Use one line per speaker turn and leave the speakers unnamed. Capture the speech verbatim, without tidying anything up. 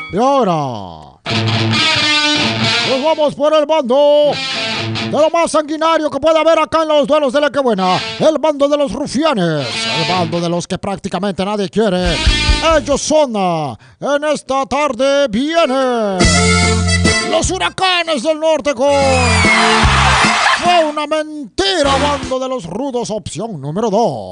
Y ahora nos vamos por el bando de lo más sanguinario que puede haber acá en los duelos de la que buena. El bando de los rufianes. El bando de los que prácticamente nadie quiere. Ellos son, en esta tarde vienen los Huracanes del Norte con Fue una mentira, bando de los rudos, opción número dos.